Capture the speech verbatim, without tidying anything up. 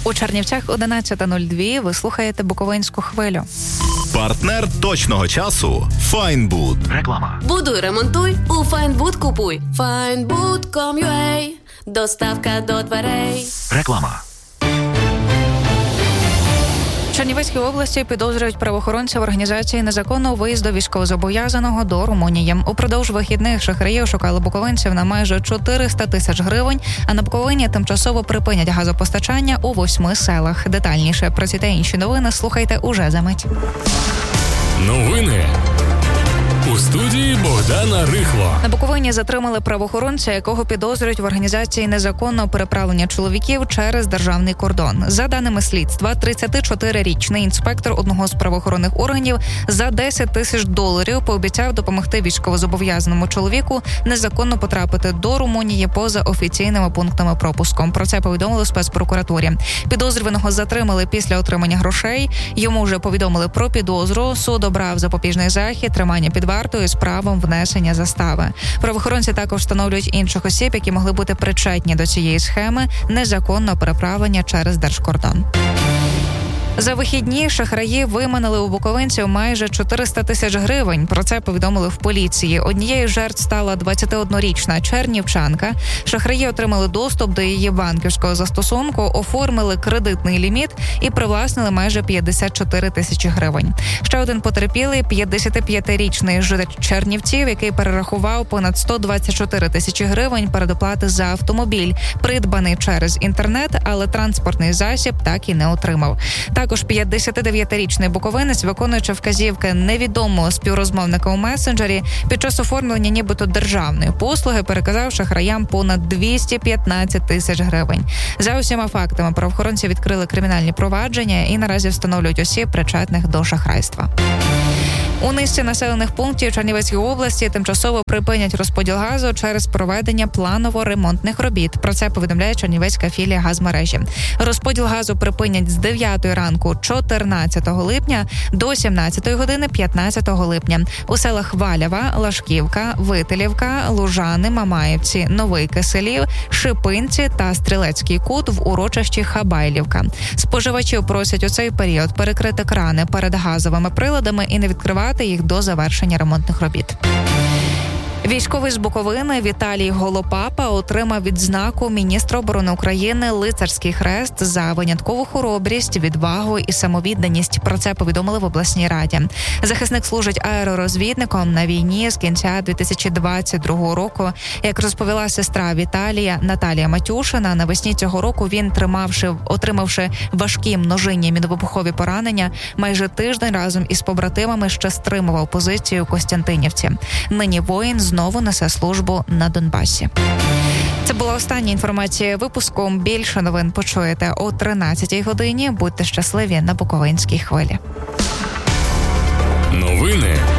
У Чернівцях одинадцята нуль два. Ви слухаєте Буковинську хвилю. Партнер точного часу – Файнбуд. Реклама. Будуй, ремонтуй, у Файнбуд купуй. Файнбуд точка ком точка ю а. Доставка до дверей. Реклама. В Чернівецькій області підозрюють правоохоронців організації незаконного виїзду військовозобов'язаного до Румунії. Упродовж вихідних шахраї шукали буковинців на майже чотириста тисяч гривень, а на Буковині тимчасово припинять газопостачання у восьми селах. Детальніше про ці та інші новини слухайте уже за мить. Новини у студії Богдана Рихло. На Буковині затримали правоохоронця, якого підозрюють в організації незаконного переправлення чоловіків через державний кордон. За даними слідства, тридцятичотирирічний інспектор одного з правоохоронних органів за десять тисяч доларів пообіцяв допомогти військовозобов'язаному чоловіку незаконно потрапити до Румунії поза офіційними пунктами пропуску. Про це повідомили в спецпрокуратурі. Підозрюваного затримали після отримання грошей. Йому вже повідомили про підозру. Суд обрав запобіжний захід, тримання під вартою з правом внесення застави. Правоохоронці також встановлюють інших осіб, які могли бути причетні до цієї схеми незаконного переправлення через держкордон. За вихідні шахраї виманили у буковинців майже чотириста тисяч гривень. Про це повідомили в поліції. Однією з жертв стала двадцятиоднорічна чернівчанка. Шахраї отримали доступ до її банківського застосунку, оформили кредитний ліміт і привласнили майже п'ятдесят чотири тисячі гривень. Ще один потерпілий – п'ятдесятип'ятирічний житель Чернівців, який перерахував понад сто двадцять чотири тисячі гривень передоплати за автомобіль, придбаний через інтернет, але транспортний засіб так і не отримав. Також п'ятдесятидев'ятирічний буковинець, виконуючи вказівки невідомого співрозмовника у месенджері, під час оформлення нібито державної послуги переказав шахраям понад двісті п'ятнадцять тисяч гривень. За усіма фактами правоохоронці відкрили кримінальні провадження і наразі встановлюють осіб, причетних до шахрайства. У низці населених пунктів Чернівецької області тимчасово припинять розподіл газу через проведення планово-ремонтних робіт. Про це повідомляє чернівецька філія газмережі. Розподіл газу припинять з дев'ятої ранку чотирнадцятого липня до сімнадцятої години п'ятнадцятого липня. У селах Валява, Лашківка, Вителівка, Лужани, Мамаївці, Новий Киселів, Шипинці та Стрілецький кут в урочищі Хабайлівка. Споживачів просять у цей період перекрити крани перед газовими приладами і не відкривати їх до завершення ремонтних робіт. Військовий з Буковини Віталій Голопапа отримав відзнаку міністра оборони України «Лицарський хрест» за виняткову хоробрість, відвагу і самовідданість. Про це повідомили в обласній раді. Захисник служить аеророзвідником на війні з кінця дві тисячі двадцять другого року. Як розповіла сестра Віталія Наталія Матюшина, навесні цього року він, тримавши, отримавши важкі множинні міновибухові поранення, майже тиждень разом із побратимами ще стримував позицію у Костянтинівці. Нині воїн знову несе службу на Донбасі. Це була остання інформація випуску. Більше новин почуєте о тринадцятій годині. Будьте щасливі на Буковинській хвилі. Новини